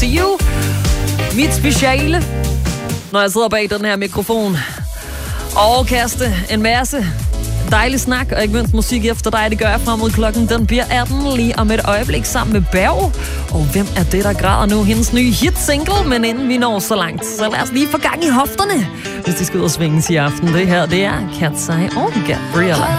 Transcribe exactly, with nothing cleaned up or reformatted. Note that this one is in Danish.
to you. Mit speciale, når jeg sidder bag den her mikrofon. Og kaste en masse dejlig snak, og ikke mindst musik efter dig. Det gør jeg frem mod klokken. Den bliver atten lige om et øjeblik sammen med Berg. Og hvem er det, der græder nu? Hendes nye hit-single, men inden vi når så langt, så lad os lige få gang i hofterne, hvis de skal ud og svinges i aften. Det her, det er Cat's Eye og Gabriella.